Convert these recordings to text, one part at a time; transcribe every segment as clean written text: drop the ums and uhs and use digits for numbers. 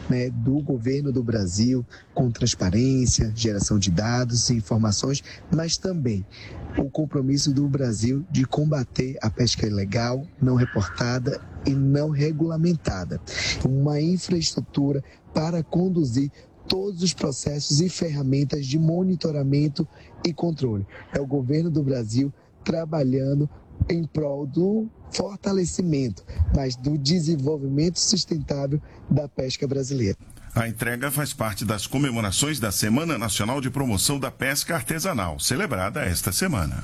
né, do governo do Brasil, com transparência, geração de dados e informações, mas também o compromisso do Brasil de combater a pesca ilegal, não reportada e não regulamentada. Uma infraestrutura para conduzir todos os processos e ferramentas de monitoramento e controle. É o governo do Brasil trabalhando em prol do fortalecimento, mas do desenvolvimento sustentável da pesca brasileira. A entrega faz parte das comemorações da Semana Nacional de Promoção da Pesca Artesanal, celebrada esta semana.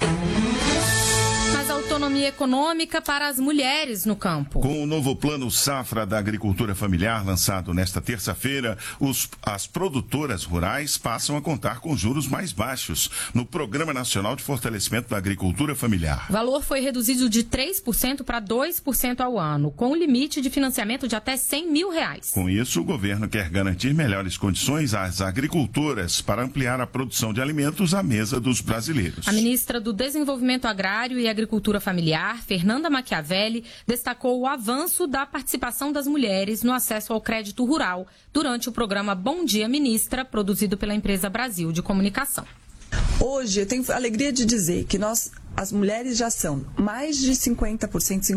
Mais autonomia econômica para as mulheres no campo. Com o novo Plano Safra da Agricultura Familiar lançado nesta terça-feira, as produtoras rurais passam a contar com juros mais baixos no Programa Nacional de Fortalecimento da Agricultura Familiar. O valor foi reduzido de 3% para 2% ao ano, com um limite de financiamento de até R$100 mil. Com isso, o governo quer garantir melhores condições às agricultoras para ampliar a produção de alimentos à mesa dos brasileiros. A ministra do Desenvolvimento Agrário e Agricultura Familiar, Fernanda Machiavelli, destacou o avanço da participação das mulheres no acesso ao crédito rural durante o programa Bom Dia Ministra, produzido pela empresa Brasil de Comunicação. Hoje eu tenho a alegria de dizer que as mulheres já são mais de 50%,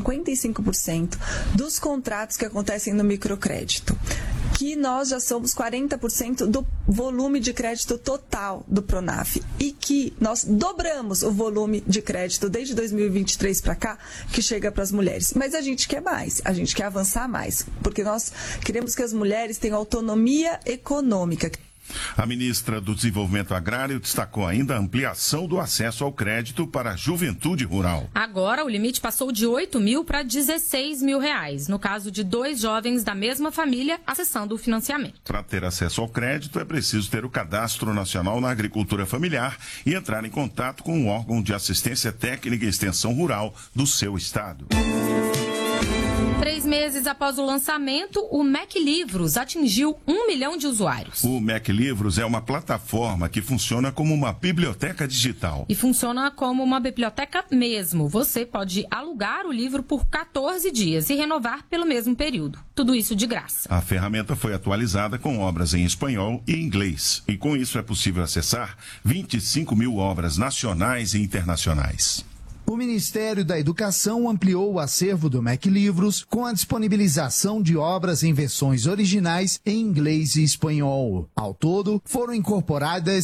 55% dos contratos que acontecem no microcrédito. Que nós já somos 40% do volume de crédito total do Pronaf e que nós dobramos o volume de crédito desde 2023 para cá que chega para as mulheres. Mas a gente quer mais, a gente quer avançar mais, porque nós queremos que as mulheres tenham autonomia econômica. A ministra do Desenvolvimento Agrário destacou ainda a ampliação do acesso ao crédito para a juventude rural. Agora, o limite passou de R$8 mil para R$16 mil, no caso de 2 jovens da mesma família acessando o financiamento. Para ter acesso ao crédito, é preciso ter o Cadastro Nacional na Agricultura Familiar e entrar em contato com o órgão de assistência técnica e extensão rural do seu estado. 3 meses após o lançamento, o Mac Livros atingiu 1 milhão de usuários. O Mac Livros é uma plataforma que funciona como uma biblioteca digital. E funciona como uma biblioteca mesmo. Você pode alugar o livro por 14 dias e renovar pelo mesmo período. Tudo isso de graça. A ferramenta foi atualizada com obras em espanhol e inglês. E com isso é possível acessar 25 mil obras nacionais e internacionais. O Ministério da Educação ampliou o acervo do Mac Livros com a disponibilização de obras em versões originais em inglês e espanhol. Ao todo, foram incorporadas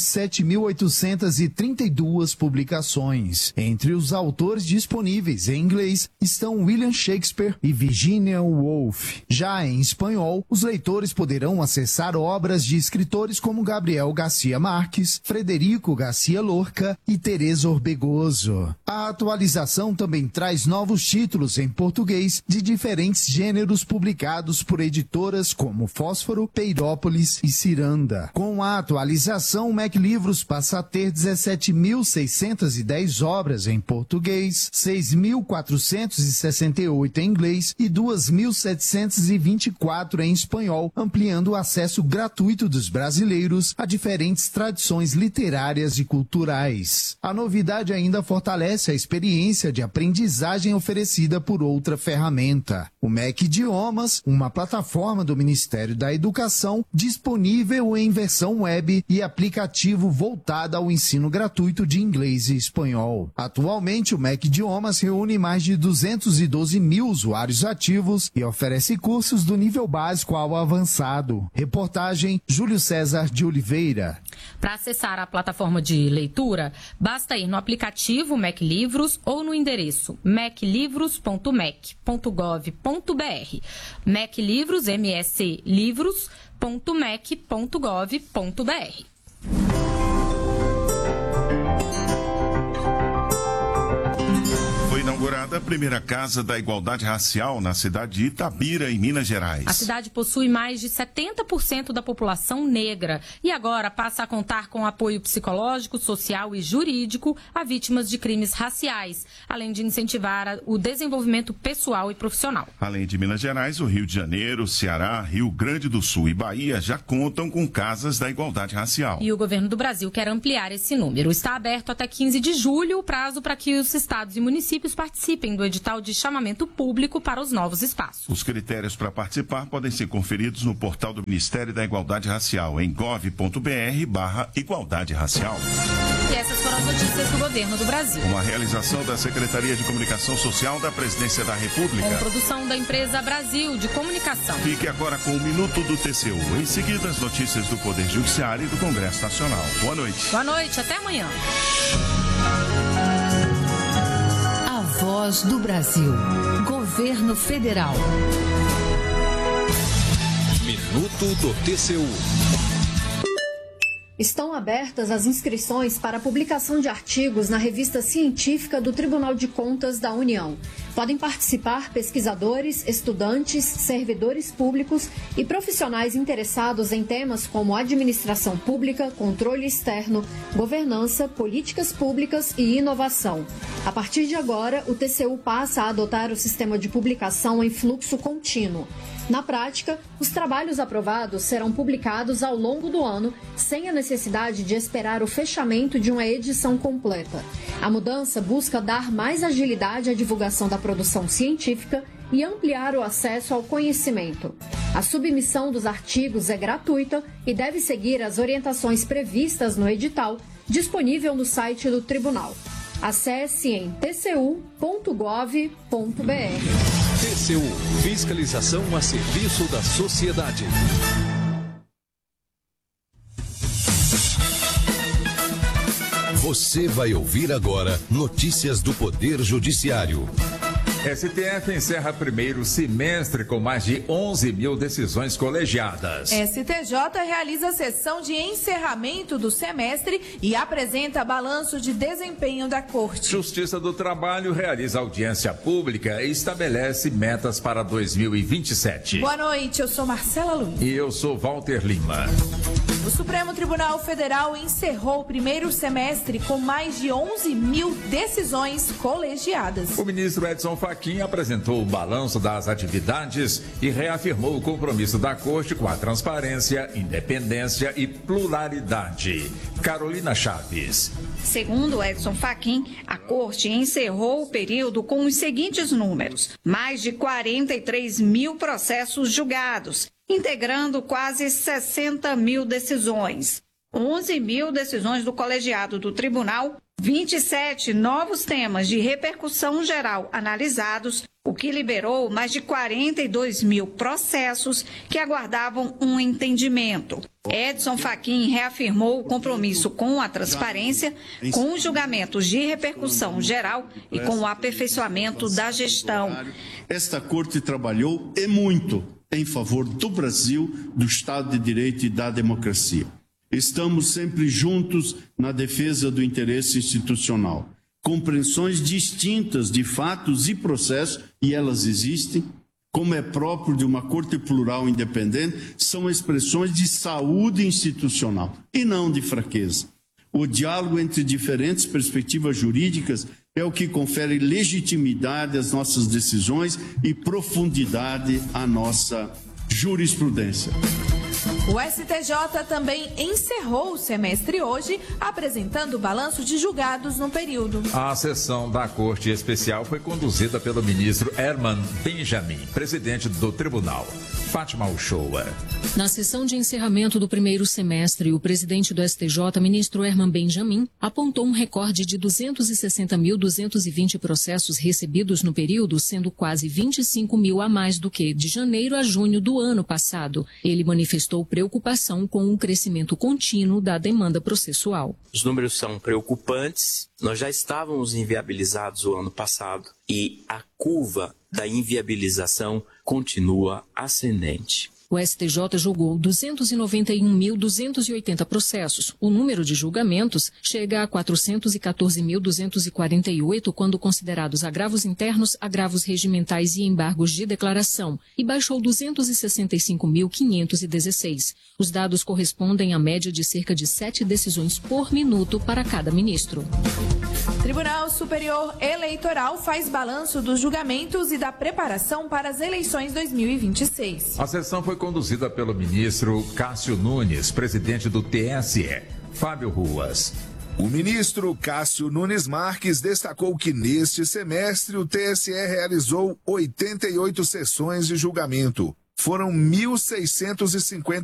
7.832 publicações. Entre os autores disponíveis em inglês estão William Shakespeare e Virginia Woolf. Já em espanhol, os leitores poderão acessar obras de escritores como Gabriel Garcia Marques, Frederico Garcia Lorca e Teresa Orbegoso. A atualização também traz novos títulos em português de diferentes gêneros publicados por editoras como Fósforo, Peirópolis e Ciranda. Com a atualização, o Mac Livros passa a ter 17.610 obras em português, 6.468 em inglês e 2.724 em espanhol, ampliando o acesso gratuito dos brasileiros a diferentes tradições literárias e culturais. A novidade ainda fortalece a experiência de aprendizagem oferecida por outra ferramenta. O Mac Idiomas, uma plataforma do Ministério da Educação, disponível em versão web e aplicativo voltada ao ensino gratuito de inglês e espanhol. Atualmente, o Mac Idiomas reúne mais de 212 mil usuários ativos e oferece cursos do nível básico ao avançado. Reportagem Júlio César de Oliveira. Para acessar a plataforma de leitura, basta ir no aplicativo Mac Livros ou no endereço maclivros.mec.gov.br. Mac Livros, mslivros.mec.gov.br. Inaugurada a primeira Casa da Igualdade Racial na cidade de Itabira, em Minas Gerais. A cidade possui mais de 70% da população negra e agora passa a contar com apoio psicológico, social e jurídico a vítimas de crimes raciais, além de incentivar o desenvolvimento pessoal e profissional. Além de Minas Gerais, o Rio de Janeiro, Ceará, Rio Grande do Sul e Bahia já contam com casas da igualdade racial. E o governo do Brasil quer ampliar esse número. Está aberto até 15 de julho o prazo para que os estados e municípios participem participem do edital de chamamento público para os novos espaços. Os critérios para participar podem ser conferidos no portal do Ministério da Igualdade Racial, em gov.br/igualdade racial. E essas foram as notícias do Governo do Brasil. Uma realização da Secretaria de Comunicação Social da Presidência da República. Com produção da empresa Brasil de Comunicação. Fique agora com o Minuto do TCU. Em seguida, as notícias do Poder Judiciário e do Congresso Nacional. Boa noite. Boa noite, até amanhã. A Voz do Brasil. Governo Federal. Minuto do TCU. Estão abertas as inscrições para a publicação de artigos na revista científica do Tribunal de Contas da União. Podem participar pesquisadores, estudantes, servidores públicos e profissionais interessados em temas como administração pública, controle externo, governança, políticas públicas e inovação. A partir de agora, o TCU passa a adotar o sistema de publicação em fluxo contínuo. Na prática, os trabalhos aprovados serão publicados ao longo do ano, sem a necessidade de esperar o fechamento de uma edição completa. A mudança busca dar mais agilidade à divulgação da produção científica e ampliar o acesso ao conhecimento. A submissão dos artigos é gratuita e deve seguir as orientações previstas no edital, disponível no site do Tribunal. Acesse em tcu.gov.br. TCU, fiscalização a serviço da sociedade. Você vai ouvir agora notícias do Poder Judiciário. STF encerra primeiro semestre com mais de 11 mil decisões colegiadas. STJ realiza sessão de encerramento do semestre e apresenta balanço de desempenho da Corte. Justiça do Trabalho realiza audiência pública e estabelece metas para 2027. Boa noite, eu sou Marcela Luiz. E eu sou Walter Lima. O Supremo Tribunal Federal encerrou o primeiro semestre com mais de 11 mil decisões colegiadas. O ministro Edson Fachin apresentou o balanço das atividades e reafirmou o compromisso da Corte com a transparência, independência e pluralidade. Carolina Chaves. Segundo Edson Fachin, a Corte encerrou o período com os seguintes números: mais de 43 mil processos julgados, integrando quase 60 mil decisões, 11 mil decisões do colegiado do tribunal, 27 novos temas de repercussão geral analisados, o que liberou mais de 42 mil processos que aguardavam um entendimento. Edson Fachin reafirmou o compromisso com a transparência, com os julgamentos de repercussão geral e com o aperfeiçoamento da gestão. Esta Corte trabalhou e muito em favor do Brasil, do Estado de Direito e da democracia. Estamos sempre juntos na defesa do interesse institucional. Compreensões distintas de fatos e processos, e elas existem, como é próprio de uma Corte plural independente, são expressões de saúde institucional e não de fraqueza. O diálogo entre diferentes perspectivas jurídicas é o que confere legitimidade às nossas decisões e profundidade à nossa jurisprudência. O STJ também encerrou o semestre hoje, apresentando o balanço de julgados no período. A sessão da Corte Especial foi conduzida pelo ministro Herman Benjamin, presidente do tribunal. Fátima Uchoa. Na sessão de encerramento do primeiro semestre, o presidente do STJ, ministro Herman Benjamin, apontou um recorde de 260.220 processos recebidos no período, sendo quase 25 mil a mais do que de janeiro a junho do ano passado. Ele manifestou preocupação com o crescimento contínuo da demanda processual. Os números são preocupantes. Nós já estávamos inviabilizados o ano passado e a curva da inviabilização continua ascendente. O STJ julgou 291.280 processos. O número de julgamentos chega a 414.248 quando considerados agravos internos, agravos regimentais e embargos de declaração, e baixou 265.516. Os dados correspondem à média de cerca de 7 decisões por minuto para cada ministro. Tribunal Superior Eleitoral faz balanço dos julgamentos e da preparação para as eleições 2026. A sessão foi conduzida pelo ministro Cássio Nunes, presidente do TSE. Fábio Ruas. O ministro Cássio Nunes Marques destacou que neste semestre o TSE realizou 88 sessões de julgamento. Foram 1.650